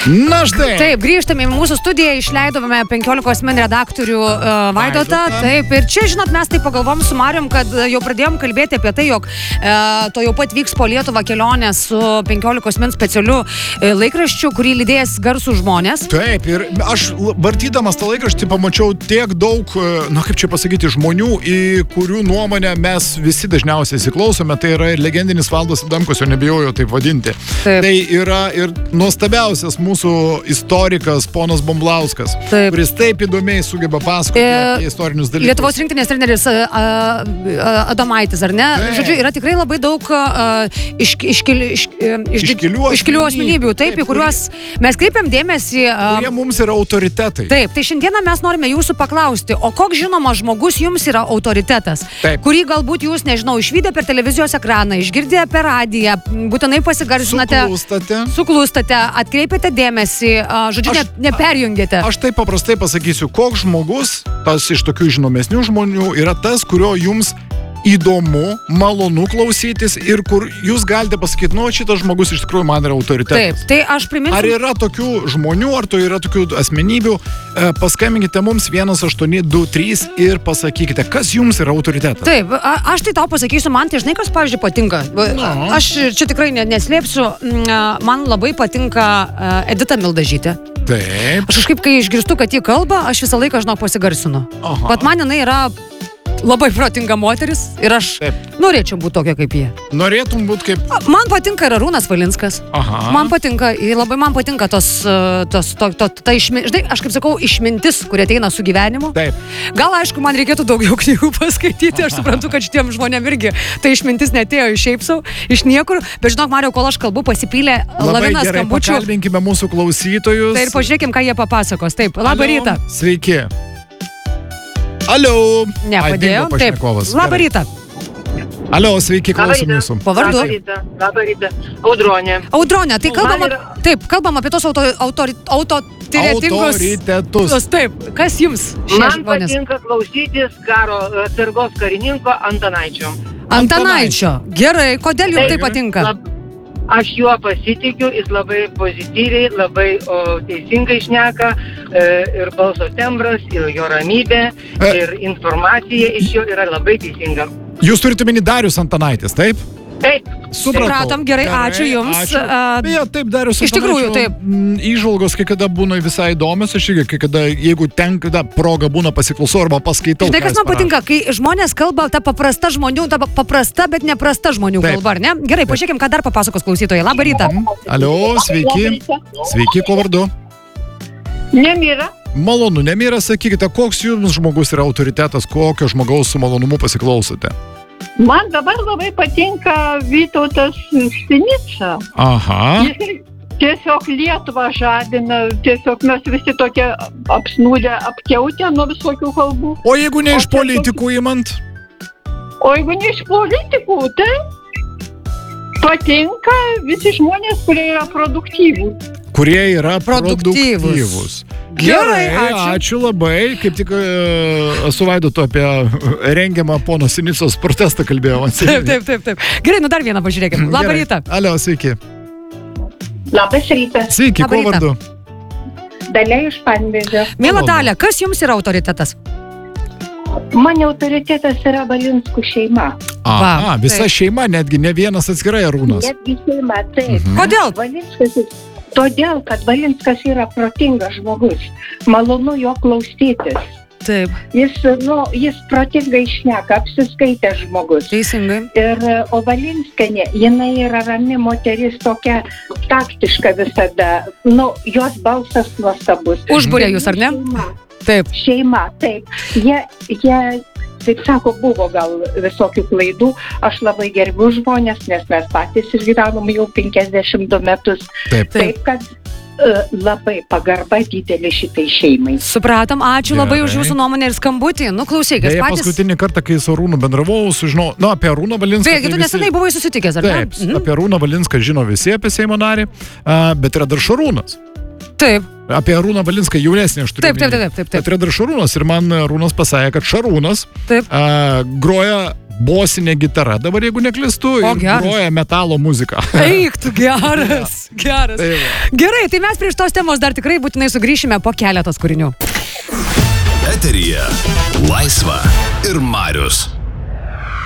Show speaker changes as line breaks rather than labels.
Na štai.
Taip, grįžtame į mūsų studiją, išleidome 15 min redaktorių Vaidotą. Taip, ir čia, žinot, mes taip pagalvom su Marium, kad jau pradėjom kalbėti apie tai, jog to jau pat vyks po Lietuvą kelionę su 15 min specialiu laikraščiu, kurį lydės garsų žmonės.
Taip, ir aš vartydamas tą laikraštį pamačiau tiek daug, kaip čia pasakyti, žmonių, į kurių nuomonę mes visi dažniausiai įsiklausome. Tai yra ir legendinis Valdas Adamkus, jau nebijoju taip vadinti.
Taip.
Tai yra ir nuostabiausias mūsų istorikas ponas Bumblauskas, kuris taip įdomiai sugeba pasakoti apie istorinius dalykus.
Lietuvos rinktinės treneris Adomaitis, ar ne?
Taip.
Žodžiu, yra tikrai labai daug iškilių asmenybių, taip, į kuriuos mes kreipiam dėmesį.
Kurie mums yra autoritetai.
Taip, tai šiandieną mes norime jūsų paklausti, o koks žinomas žmogus jums yra autoritetas,
Taip.
kurį galbūt jūs, nežinau, išvydę per televizijos ekraną, išgirdę per radiją, būtinai pasigarsinate, suklūstate, atkreipiate dėmesį, žodžiu, neperjungėte.
Aš taip paprastai pasakysiu, koks žmogus, tas iš tokių žinomesnių žmonių, yra tas, kurio jums įdomu, malonu klausytis ir kur jūs galite pasakyti, šitas žmogus iš tikrųjų man yra autoritetas.
Taip, tai aš priminsiu.
Ar yra tokių žmonių, ar to yra tokių asmenybių, paskambinkite mums 1823 ir pasakykite, kas jums yra autoritetas.
Taip, aš tai tau pasakysiu, man tai žinai, kas, pavyzdžiui, patinka. Aš čia tikrai neslėpsiu, man labai patinka Edita Mildažytė.
Taip.
Aš kažkaip, kai išgirstu, kad ji kalba, aš visą laiką, žinau, pasigarsinu. Vat man jinai yra labai protinga moteris ir aš norėčiau būti tokia kaip jie.
Norėtum būti kaip...
Man patinka ir Arūnas Valinskas. Man patinka, labai man patinka žinai, aš kaip sakau, išmintis, kuri ateina su gyvenimu.
Taip.
Gal, aišku, man reikėtų daugiau knygų paskaityti, aš suprantu, kad šitiem žmonėm irgi tai išmintis netėjo iš šiaip sau, iš niekur, bet žinok, Mariau, kol aš kalbu, pasipylė lavina skambučių.
Labai gerai, pakalbinkime mūsų klausytojus.
Tai ir pažiūrėkim, ką jie papasakos. Taip, labą rytą.
Sveiki. Alio.
Nepadėjo. Taip. Labą rytą.
Alio, sveiki, klausom jūsų.
Po vardu.
Labą rytą. Audronė.
Audronė, tai kalbam apie tos autoritetus. Taip, kas jums šie žmonės?
Man patinka klausytis karo atsargos karininko Antanaičio.
Antanaičio. Gerai, kodėl jums tai patinka?
Aš juo pasitikiu, jis labai pozityviai, labai teisingai šneka, ir balso tembras, ir jo ramybė, ir informacija iš jo yra labai teisinga.
Jūs turite minį Darius Antanaitis, taip?
Taip.
Supratom, gerai, ačiū jums.
Beje, taip, Darius
iš tikrųjų, taip.
Įžvalgos kai kada būna visai įdomios, aš irgi, kai kada, jeigu tenka proga būna pasiklausau arba paskaitau.
Žinai, kas man patinka, kai žmonės kalba ta paprasta žmonių, ta paprasta, bet neprasta žmonių kalba, ar ne? Gerai, pažiūrėkim, ką dar papasakos klausytojai. Labą rytą.
Alio, sveiki. Sveiki, kuo vardu?
Nemira.
Malonu, Nemira, sakykite, koks jums žmogus yra autoritetas, kokio žmogaus su malonumu pasiklausote?
Man dabar labai patinka Vytautas Sinica.
Aha.
Jis tiesiog Lietuvą žadina, tiesiog mes visi tokie apsnūdę, apkiautę nuo visokių kalbų.
O jeigu ne iš politikų įmant?
O jeigu ne iš politikų, tai patinka visi žmonės, kurie yra produktyvūs.
Kurie yra produktyvūs. Gerai, ačiū labai. Kaip tik su Vaidotu apie rengiamą pono Sinicos protestą kalbėjau.
Taip. Gerai, dar vieną pažiūrėkim. Labą rytą.
Alio, sveiki.
Labas rytas.
Sveiki, kuo vardu?
Dalia iš Panevėžio.
Miela Dalia, kas jums yra autoritetas?
Man autoritetas yra Valinskų šeima.
Aha, visa šeima, netgi ne vienas atskirai Arūnas.
Netgi šeima, taip.
Kodėl?
Todėl, kad Valinskas yra protingas žmogus. Malonu jo klausytis.
Taip.
Jis protingai šneka, apsiskaitęs žmogus.
Teisingai.
O Valinskienė, jinai yra rami moteris, tokia taktiška visada. Jos balsas nuostabus.
Užbūrė jūs, ar ne? Taip.
Šeima, taip. Jie taip sako, buvo gal visokių klaidų. Aš labai gerbiu žmonės, nes mes patys išgyvenom jau 52 metus. Taip kad labai pagarba didelė šitai šeimai.
Supratom, ačiū labai už jūsų nuomonę ir skambutį. Klausykis patys.
Paskutinį kartą, kai su Arūnu bendravau, sužinau, apie Arūną Valinską.
Taigi, tu nesenai buvai susitikęs, ar ne?
Taip, apie Arūną Valinską žino visi, apie Seimo narį, bet yra dar Šarūnas.
Taip.
Apie Arūną Valinską jaunesnį aš turiu.
Taip.
Tai yra dar Šarūnas ir man Arūnas pasakė, kad Šarūnas groja bosinė gitara, dabar jeigu neklystu, ir groja metalo muziką.
Eik, tu geras. Gerai, tai mes prieš tos temos dar tikrai būtinai sugrįšime po keletos kūrinių.
Eteryje Laisva ir Marius.